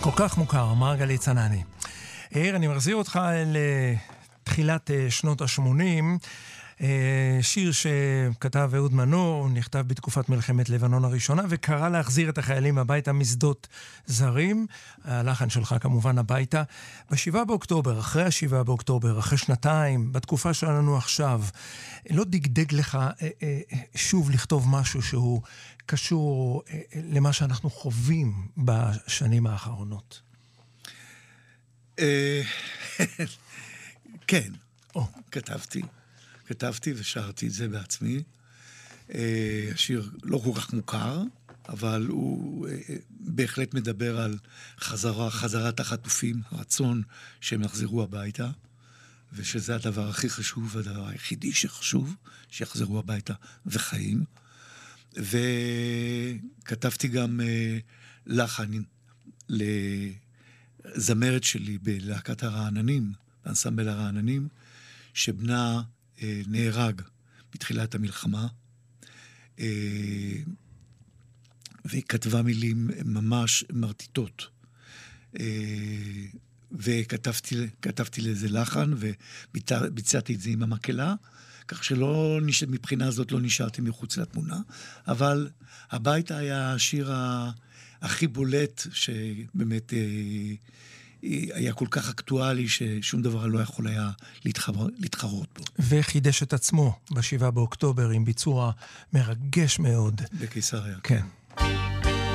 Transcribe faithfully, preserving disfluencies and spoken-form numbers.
כל כך מוכר, מרגלית צנעני. עיר, אני מחזיר אותך לתחילת שנות ה-שמונים, שיר שכתב אהוד מנור, נכתב בתקופת מלחמת לבנון הראשונה, וקרא להחזיר את החיילים הביתה משדות זרים, הלחן שלך כמובן הביתה. בשבעה באוקטובר, אחרי השבעה באוקטובר, אחרי שנתיים, בתקופה שלנו עכשיו, לא דגדג לך שוב לכתוב משהו שהוא קשור למה שאנחנו חווים בשנים האחרונות? כן, כתבתי. כתבתי ושרתי את זה בעצמי. השיר לא כל כך מוכר, אבל הוא בהחלט מדבר על חזרה, חזרת החטופים, רצון שהם יחזרו הביתה, ושזה הדבר הכי חשוב, הדבר היחידי שחשוב, שיחזרו הביתה וחיים. וכתבתי גם לחן לזמרת שלי בלהקת הרעננים, באנסמבל הרעננים, שבנה נהרג בתחילת המלחמה, והיא כתבה מילים ממש מרטיטות, וכתבתי כתבתי לזה לחן, וביצעתי את זה עם המקהלה, כך שלא, מבחינה הזאת לא נשארתי מחוץ לתמונה, אבל הביתה היה השיר הכי בולט, שבאמת היה כל כך אקטואלי ששום דבר לא יכול היה להתחבר, להתחרות בו. וחידש את עצמו בשבעה באוקטובר עם ביצוע מרגש מאוד. בקיסריה. כן.